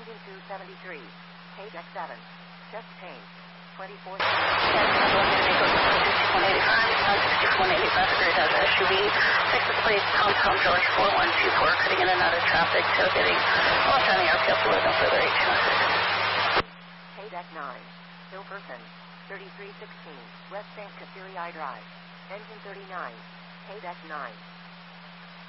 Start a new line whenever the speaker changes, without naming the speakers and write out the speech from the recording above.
Engine 273. Page X7. Chest pain. 24.
6185, SUV, Texas Police, Tom George 4124, cutting in and out of traffic, tailgating, all turning RPF below, no further 1806.
Deck 9, Hilperson, 3316, West St. Kateri Drive, Engine 39, Deck 9.